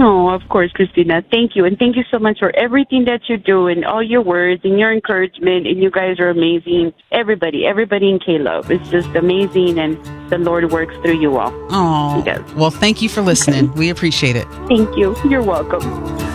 No, of course, Christina. Thank you. And thank you so much for everything that you do and all your words and your encouragement. And you guys are amazing. Everybody in K-Love is just amazing. And the Lord works through you all. Oh, well, thank you for listening. We appreciate it. Thank you. You're welcome.